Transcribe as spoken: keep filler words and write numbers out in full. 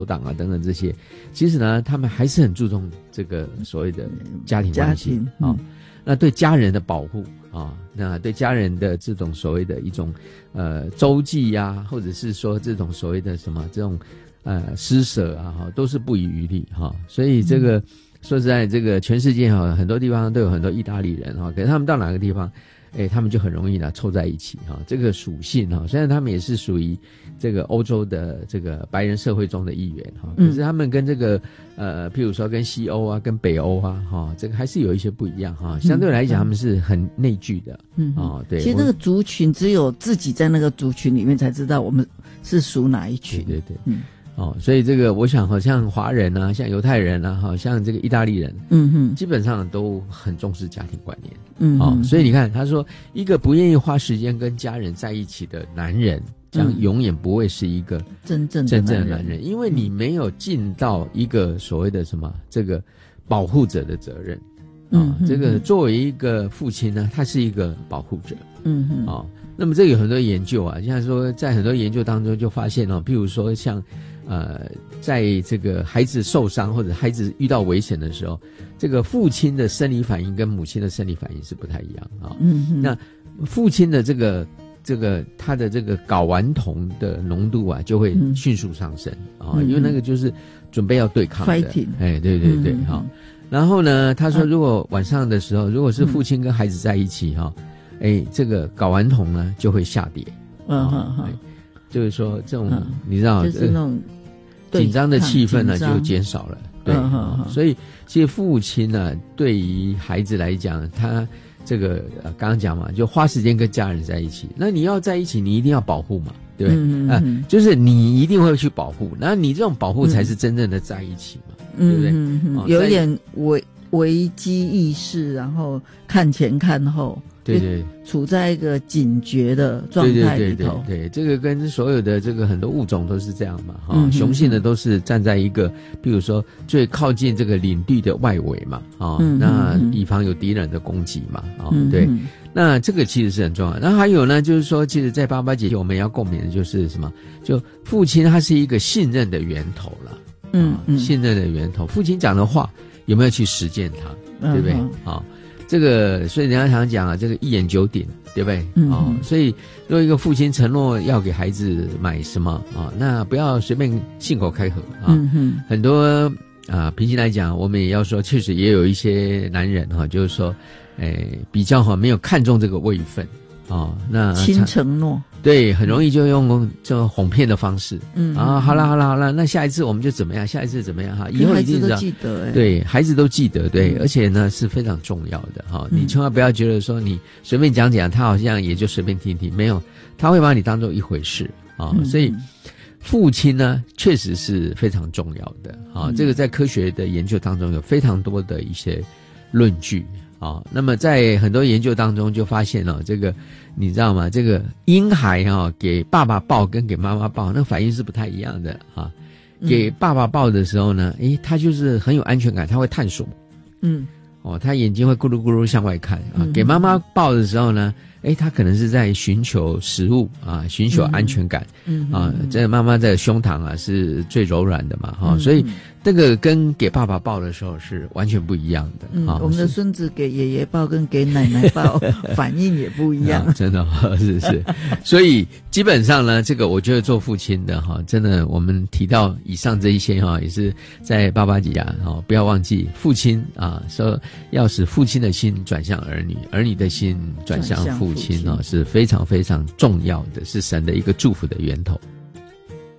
党啊等等这些，其实呢，他们还是很注重这个所谓的家庭关系啊、嗯哦。那对家人的保护啊、哦，那对家人的这种所谓的一种呃周济呀，或者是说这种所谓的什么这种呃施舍啊，哈，都是不遗余力哈、哦。所以这个、嗯、说实在，这个全世界哈，很多地方都有很多意大利人哈，可是他们到哪个地方？哎，他们就很容易呢凑在一起哈，这个属性哈，虽然他们也是属于这个欧洲的这个白人社会中的一员哈，可是他们跟这个呃，譬如说跟西欧啊、跟北欧啊哈，这个还是有一些不一样哈。相对来讲，他们是很内聚的，嗯哦，对。 其实那个族群只有自己在那个族群里面才知道我们是属哪一群， 对对对，嗯。哦，所以这个我想，好像华人啊，像犹太人啊，好像这个意大利人，嗯哼，基本上都很重视家庭观念，嗯，哦，所以你看，他说，一个不愿意花时间跟家人在一起的男人，将永远不会是一个真正真正的男人，因为你没有尽到一个所谓的什么这个保护者的责任，啊、嗯，这个作为一个父亲呢，他是一个保护者，嗯哼，哦，那么这有很多研究啊，像说在很多研究当中就发现哦，譬如说像。呃，在这个孩子受伤或者孩子遇到危险的时候，这个父亲的生理反应跟母亲的生理反应是不太一样啊。嗯，那父亲的这个这个他的这个睾丸酮的浓度啊，就会迅速上升啊、嗯，因为那个就是准备要对抗的。 fighting， 哎，对对对，哈、嗯。然后呢，他说，如果晚上的时候，如果是父亲跟孩子在一起哈，哎，这个睾丸酮呢就会下跌。嗯嗯嗯。就是说，这种、嗯、你知道， 就是那种紧张的气氛呢就减少了。对、嗯嗯，所以其实父亲呢，对于孩子来讲，他这个呃刚刚讲嘛，就花时间跟家人在一起。那你要在一起，你一定要保护嘛，对不对？嗯嗯呃、就是你一定会去保护，那你这种保护才是真正的在一起嘛，嗯、对不对？ 嗯嗯、哦，有一点危危机意识，然后看前看后。 对对， 处在一个警觉的状态里头。对对对对对，这个跟所有的这个很多物种都是这样嘛，哈、嗯，雄性的都是站在一个，比如说最靠近这个领地的外围嘛，啊、嗯，那以防有敌人的攻击嘛，啊、嗯，对，那这个其实是很重要。那还有呢，就是说，其实，在八八节我们要共勉的就是什么？就父亲他是一个信任的源头了，嗯嗯，信任的源头，父亲讲的话有没有去实践它，对不对？啊、嗯。这个，所以人家常讲啊，这个一言九鼎，对不对？嗯、哦，所以如果一个父亲承诺要给孩子买什么啊、哦，那不要随便信口开河啊。嗯哼，很多啊，平心来讲，我们也要说，确实也有一些男人哈、哦，就是说，诶，比较哈没有看重这个位分啊、哦，那轻承诺。 对，很容易就用这种哄骗的方式，嗯啊，好了好了好了，那下一次我们就怎么样？下一次怎么样哈？以后一定知道，记得哎， 对，孩子都记得，对，嗯、而且呢是非常重要的哈。你千万不要觉得说你随便讲讲，他好像也就随便听听，没有，他会把你当做一回事啊。嗯、所以父亲呢确实是非常重要的啊。嗯、这个在科学的研究当中有非常多的一些论据。啊、哦，那么在很多研究当中就发现了、哦、这个你知道吗？这个婴孩啊、哦，给爸爸抱跟给妈妈抱，那反应是不太一样的啊。给爸爸抱的时候呢，诶，他就是很有安全感，他会探索，嗯，哦，他眼睛会咕噜咕噜向外看啊。嗯、给妈妈抱的时候呢，诶，他可能是在寻求食物啊，寻求安全感，嗯啊，这妈妈的胸膛啊是最柔软的嘛，哈、哦，所以。这个跟给爸爸抱的时候是完全不一样的。 嗯，啊、我们的孙子给爷爷抱跟给奶奶抱反应也不一样。 啊、真的是是，所以基本上呢，这个我觉得做父亲的哈，真的我们提到以上这一些哈，也是在八八节啊，哈，不要忘记父亲啊，说要使父亲的心转向儿女，儿女的心转向父亲啊，是非常非常重要的，是神的一个祝福的源头。